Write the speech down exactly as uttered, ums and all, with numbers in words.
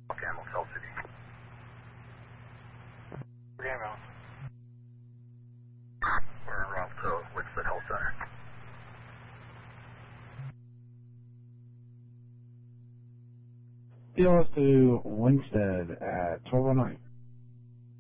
Camel Cell City. Camel. We're en route to Winston Health Center. Deal us to Winstead at twelve oh nine.